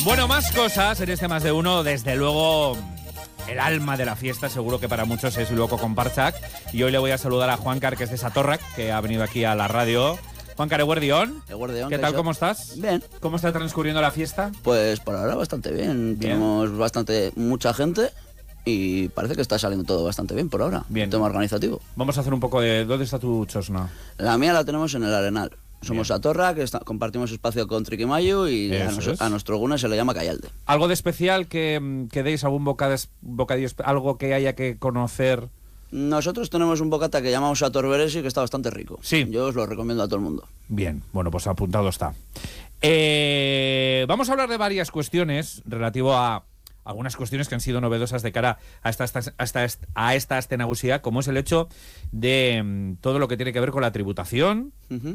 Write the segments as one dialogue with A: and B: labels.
A: Bueno, más cosas en este Más de Uno. Desde luego, el alma de la fiesta, seguro que para muchos es Bilboko Konpartsak. Y hoy le voy a saludar a Juankar, que es de Satorrak, que ha venido aquí a la radio. Juankar, Eguerdión.
B: Eguerdión,
A: ¿Qué tal? ¿Cómo estás?
B: Bien.
A: ¿Cómo está transcurriendo la fiesta?
B: Pues por ahora bastante bien. Vimos mucha gente y parece que está saliendo todo bastante bien por ahora.
A: Bien.
B: El tema organizativo.
A: Vamos a hacer un poco de... ¿Dónde está tu chosna?
B: La mía la tenemos en el Arenal. Somos Satorrak, compartimos espacio con Triquimayo y a nuestro gune se le llama Callalde.
A: ¿Algo de especial que deis? ¿Algún bocadillo? ¿Algo que haya que conocer?
B: Nosotros tenemos un bocata que llamamos Sator Beresi que está bastante rico.
A: Sí.
B: Yo os lo recomiendo a todo el mundo.
A: Bien, bueno, pues apuntado está. Vamos a hablar de varias cuestiones relativo a algunas cuestiones que han sido novedosas de cara a esta Aste Nagusia, como es el hecho de todo lo que tiene que ver con la tributación.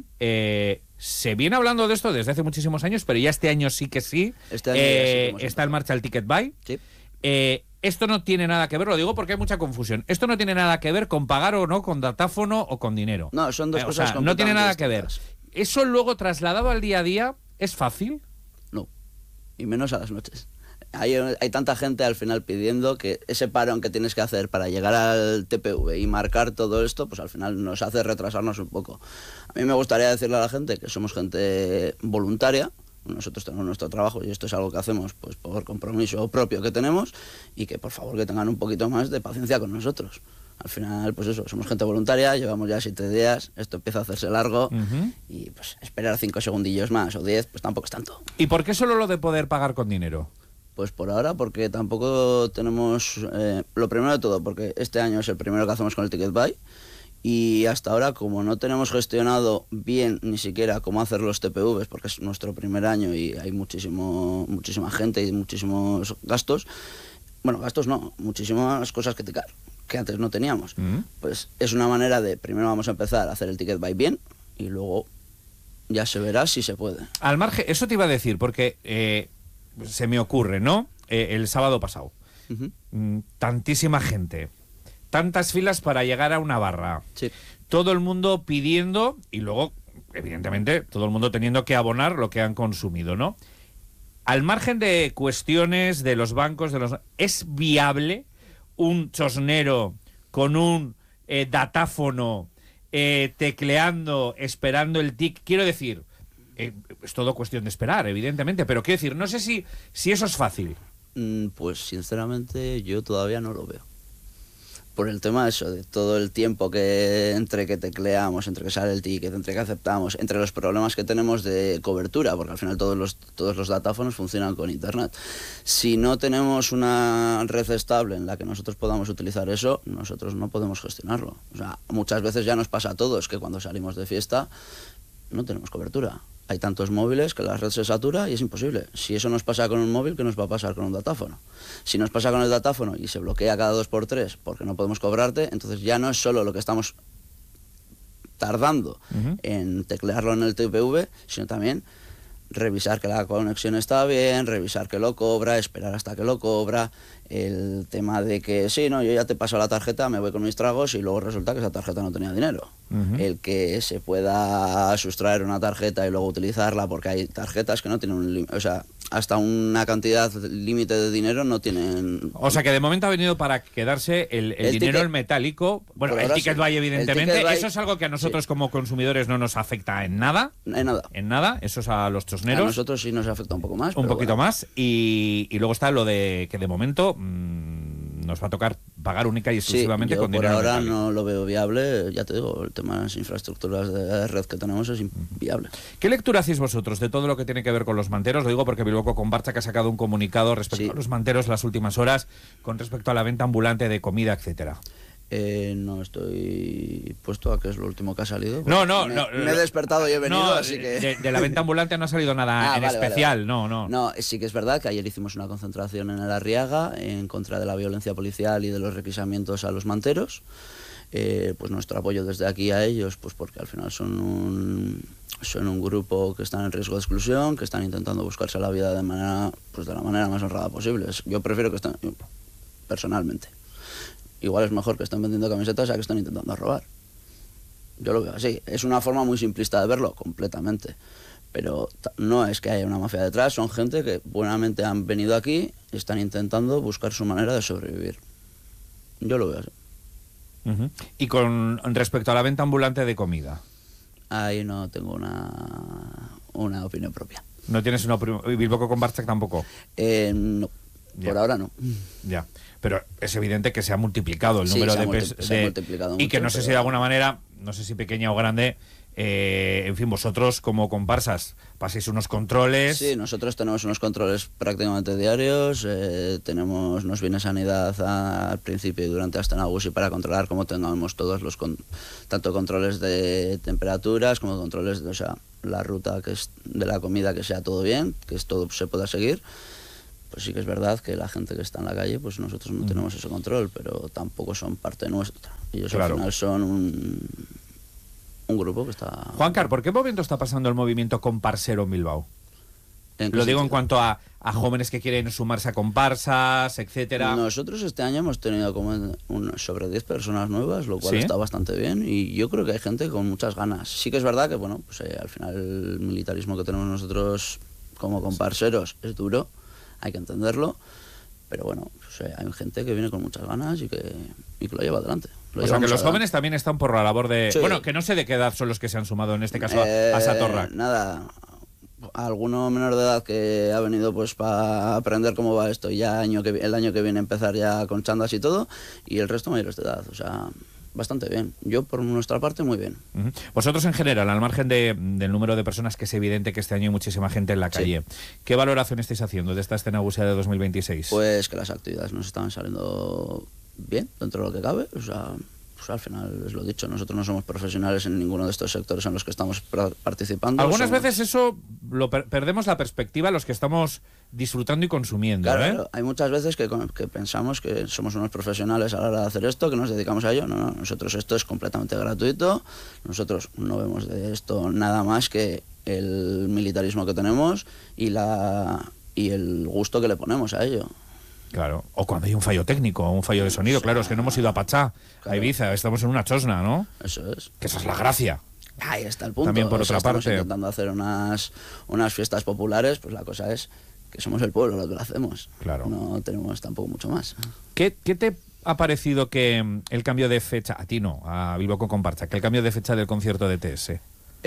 A: Se viene hablando de esto desde hace muchísimos años, pero ya este año sí que sí.
B: Este año ya sí
A: está en marcha el Ticket Buy.
B: Sí.
A: Esto no tiene nada que ver, lo digo porque hay mucha confusión. Esto no tiene nada que ver con pagar o no con datáfono o con dinero.
B: No, son dos cosas completamente
A: no tiene nada que ver.
B: distintas.
A: Eso luego trasladado al día a día, ¿es fácil?
B: No, y menos a las noches. Hay tanta gente al final pidiendo que ese parón que tienes que hacer para llegar al TPV y marcar todo esto, pues al final nos hace retrasarnos un poco. A mí me gustaría decirle a la gente que somos gente voluntaria. Nosotros tenemos nuestro trabajo y esto es algo que hacemos pues por compromiso propio que tenemos, y que por favor que tengan un poquito más de paciencia con nosotros. Al final, pues eso, somos gente voluntaria, llevamos ya 7 días, esto empieza a hacerse largo y pues esperar 5 segundillos más o 10, pues tampoco es tanto.
A: ¿Y por qué solo lo de poder pagar con dinero?
B: Pues por ahora, porque tampoco tenemos... lo primero de todo, porque este año es el primero que hacemos con el Ticket Buy, y hasta ahora, como no tenemos gestionado bien ni siquiera cómo hacer los TPVs, porque es nuestro primer año y hay muchísima gente y muchísimos gastos, bueno, gastos no, muchísimas cosas que antes no teníamos. Pues es una manera de, primero vamos a empezar a hacer el Ticket Buy bien, y luego ya se verá si se puede.
A: Al margen, eso te iba a decir, porque se me ocurre, ¿no? El sábado pasado. Tantísima gente. Tantas filas para llegar a una barra.
B: Sí.
A: Todo el mundo pidiendo y luego, evidentemente, todo el mundo teniendo que abonar lo que han consumido, ¿no? Al margen de cuestiones de los bancos, ¿es viable un chosnero con un datáfono tecleando, esperando el tic? Quiero decir, es todo cuestión de esperar, evidentemente, pero quiero decir, no sé si eso es fácil.
B: Pues sinceramente yo todavía no lo veo. Por el tema de eso, de todo el tiempo que entre que tecleamos, entre que sale el ticket, entre que aceptamos, entre los problemas que tenemos de cobertura, porque al final todos los datáfonos funcionan con internet. Si no tenemos una red estable en la que nosotros podamos utilizar eso, nosotros no podemos gestionarlo. O sea, muchas veces ya nos pasa a todos que cuando salimos de fiesta no tenemos cobertura. Hay tantos móviles que la red se satura y es imposible. Si eso nos pasa con un móvil, ¿qué nos va a pasar con un datáfono? Si nos pasa con el datáfono y se bloquea cada 2x3 porque no podemos cobrarte, entonces ya no es solo lo que estamos tardando en teclearlo en el TPV, sino también revisar que la conexión está bien, revisar que lo cobra, esperar hasta que lo cobra, el tema de que sí, no, yo ya te paso la tarjeta, me voy con mis tragos y luego resulta que esa tarjeta no tenía dinero. El que se pueda sustraer una tarjeta y luego utilizarla, porque hay tarjetas que no tienen un límite, o sea, hasta una cantidad límite de dinero no tienen...
A: O sea que de momento ha venido para quedarse el dinero, el metálico. Bueno, el Ticket Buy, evidentemente. Eso es algo que a nosotros como consumidores no nos afecta en nada.
B: En nada.
A: En nada. Eso es a los chosneros.
B: A nosotros sí nos afecta un poco más.
A: Un poquito más. Y luego está lo de que de momento nos va a tocar pagar única y exclusivamente con dinero
B: por ahora
A: metálico.
B: No lo veo viable. Ya te digo, el tema de las infraestructuras de red que tenemos es inviable.
A: ¿Qué lectura hacéis vosotros de todo lo que tiene que ver con los manteros? Lo digo porque Bilboko Konpartsak ha sacado un comunicado respecto a los manteros las últimas horas con respecto a la venta ambulante de comida, etcétera.
B: No estoy puesto a que es lo último que ha salido.
A: Me
B: he despertado y he venido, así que...
A: De la venta ambulante no ha salido nada especial, vale. No.
B: No, sí que es verdad que ayer hicimos una concentración en el Arriaga en contra de la violencia policial y de los requisamientos a los manteros. Pues nuestro apoyo desde aquí a ellos, pues porque al final son un grupo que están en riesgo de exclusión, que están intentando buscarse la vida de la manera más honrada posible. Yo prefiero que estén, personalmente. Igual es mejor que estén vendiendo camisetas a que estén intentando robar. Yo lo veo así. Es una forma muy simplista de verlo, completamente. Pero no es que haya una mafia detrás, son gente que buenamente han venido aquí y están intentando buscar su manera de sobrevivir. Yo lo veo así.
A: Uh-huh. Y con respecto a la venta ambulante de comida,
B: ahí no tengo una opinión propia.
A: ¿no tienes una opinión? ¿Bilboko con Bartzak tampoco?
B: No, por ahora no.
A: Ya, pero es evidente que se ha multiplicado el número
B: se ha multiplicado
A: y
B: mucho,
A: que no sé si de alguna manera, no sé si pequeña o grande, en fin, vosotros como comparsas paséis unos controles.
B: Sí, nosotros tenemos unos controles prácticamente diarios, nos viene sanidad al principio y durante hasta Nagusi para controlar como tengamos todos tanto controles de temperaturas como controles de, o sea, la ruta que es de la comida, que sea todo bien, que todo se pueda seguir. Pues sí que es verdad que la gente que está en la calle, pues nosotros no tenemos ese control, pero tampoco son parte nuestra. Ellos al final son un grupo que está...
A: Juancar, ¿por qué momento está pasando el movimiento comparsero en Bilbao? Lo digo en cuanto a jóvenes que quieren sumarse a comparsas, etcétera.
B: Nosotros este año hemos tenido como sobre 10 personas nuevas, lo cual está bastante bien, y yo creo que hay gente con muchas ganas. Sí que es verdad que, bueno, pues al final el militarismo que tenemos nosotros como comparseros es duro, hay que entenderlo, pero bueno, pues hay gente que viene con muchas ganas y que lo lleva adelante.
A: O sea, que los jóvenes también están por la labor de... Sí. Bueno, que no sé de qué edad son los que se han sumado en este caso a Satorra.
B: Nada, alguno menor de edad que ha venido pues para aprender cómo va esto, y ya el año que viene empezar ya con chandas y todo, y el resto mayores de edad, o sea... Bastante bien. Yo, por nuestra parte, muy bien.
A: Uh-huh. Vosotros, en general, al margen del número de personas, que es evidente que este año hay muchísima gente en la calle, ¿qué valoración estáis haciendo de esta escena Gusia de 2026?
B: Pues que las actividades nos están saliendo bien, dentro de lo que cabe. O sea, pues al final es lo dicho, nosotros no somos profesionales en ninguno de estos sectores en los que estamos participando.
A: Algunas veces eso perdemos la perspectiva los que estamos disfrutando y consumiendo.
B: Claro, hay muchas veces que pensamos que somos unos profesionales a la hora de hacer esto, que nos dedicamos a ello. No, nosotros esto es completamente gratuito, nosotros no vemos de esto nada más que el militarismo que tenemos y el gusto que le ponemos a ello.
A: Claro, o cuando hay un fallo técnico, un fallo de sonido, claro, es que no hemos ido a Pachá, a Ibiza, estamos en una chosna, ¿no?
B: Eso es.
A: Que esa es la gracia.
B: Ahí está el punto.
A: También por otra parte.
B: Estamos intentando hacer unas fiestas populares, pues la cosa es que somos el pueblo lo que lo hacemos.
A: Claro.
B: No tenemos tampoco mucho más.
A: ¿Qué te ha parecido que el cambio de fecha, a ti no, a Bilboko con Bartzak, que el cambio de fecha del concierto de TS?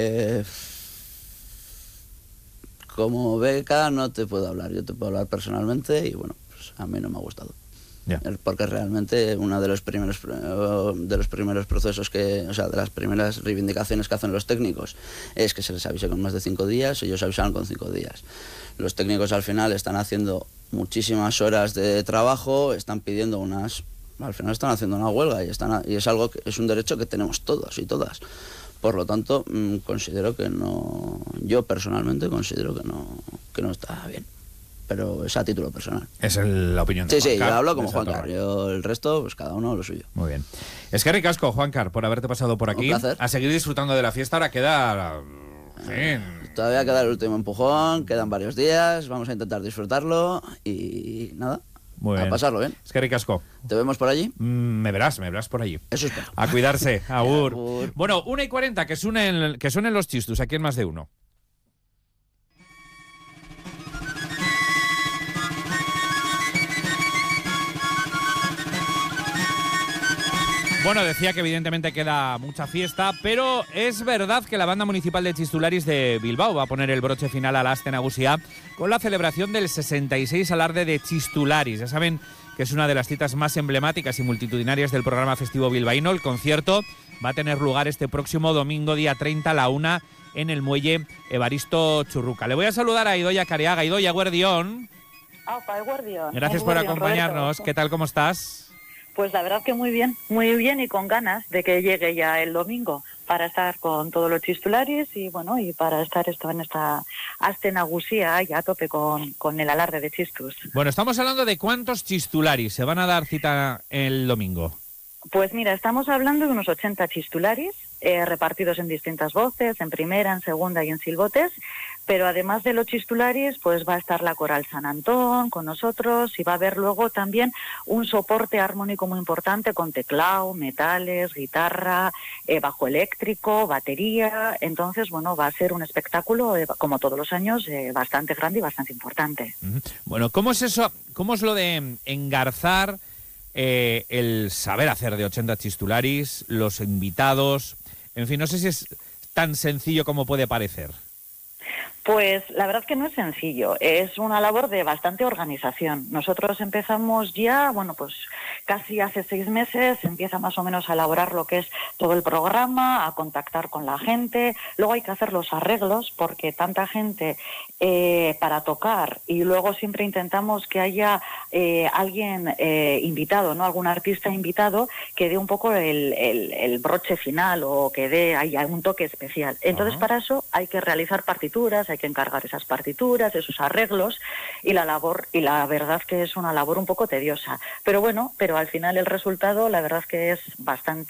B: Como beca no te puedo hablar, yo te puedo hablar personalmente y bueno, pues a mí no me ha gustado.
A: Yeah.
B: Porque realmente uno de los primeros procesos o sea, de las primeras reivindicaciones que hacen los técnicos es que se les avise con más de 5 días, ellos avisaron con 5 días. Los técnicos al final están haciendo muchísimas horas de trabajo, están pidiendo al final están haciendo una huelga y es algo que es un derecho que tenemos todos y todas. Por lo tanto, considero que no, yo personalmente considero que no está bien. Pero es a título personal.
A: Es la opinión de
B: Juancar. Sí, yo hablo como
A: Juancar.
B: Yo el resto, pues cada uno lo suyo.
A: Muy bien. Es que ricasco, Juancar, por haberte pasado por aquí.
B: Un placer.
A: A seguir disfrutando de la fiesta, ahora queda...
B: Todavía queda el último empujón, quedan varios días, vamos a intentar disfrutarlo y nada, a pasarlo bien.
A: Es que ricasco.
B: ¿Te vemos por allí?
A: Me verás por allí.
B: Eso espero.
A: A cuidarse, agur. Bueno, 1:40, que suenen los chistus, aquí en Más de Uno. Bueno, decía que evidentemente queda mucha fiesta, pero es verdad que la Banda Municipal de Chistularis de Bilbao va a poner el broche final a la Aste Nagusia con la celebración del 66 Alarde de Chistularis. Ya saben que es una de las citas más emblemáticas y multitudinarias del programa festivo bilbaíno. El concierto va a tener lugar este próximo domingo, día 30 a la 1, en el muelle Evaristo Churruca. Le voy a saludar a Idoia Careaga. Idoia, Guardión. Gracias por acompañarnos. Roberto. ¿Qué tal, cómo estás?
C: Pues la verdad que muy bien y con ganas de que llegue ya el domingo para estar con todos los chistularis y bueno, y para estar en esta Aste Nagusia ya a tope con el alarde de chistus.
A: Bueno, estamos hablando de cuántos chistularis se van a dar cita el domingo.
C: Pues mira, estamos hablando de unos 80 chistularis repartidos en distintas voces, en primera, en segunda y en silbotes, Pero además de los chistularis, pues va a estar la Coral San Antón con nosotros y va a haber luego también un soporte armónico muy importante con teclado, metales, guitarra, bajo eléctrico, batería. Entonces, bueno, va a ser un espectáculo, como todos los años, bastante grande y bastante importante.
A: Bueno, ¿cómo es eso? ¿Cómo es lo de engarzar el saber hacer de 80 chistularis, los invitados? En fin, no sé si es tan sencillo como puede parecer.
C: Pues la verdad que no es sencillo, es una labor de bastante organización. Nosotros empezamos ya, bueno, pues casi hace 6 meses, empieza más o menos a elaborar lo que es todo el programa, a contactar con la gente, luego hay que hacer los arreglos porque tanta gente para tocar y luego siempre intentamos que haya alguien invitado, ¿no? Algún artista invitado que dé un poco el broche final o que dé haya un toque especial. Entonces para eso hay que realizar partituras, hay que encargar esas partituras, esos arreglos y la verdad que es una labor un poco tediosa. Pero bueno, pero al final el resultado la verdad que es bastante